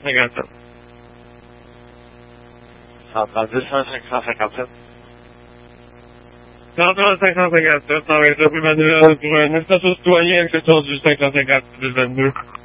557. Central 10 557. Central 557, ça va être le plus manuel pour un station citoyen, exception du 550 1022.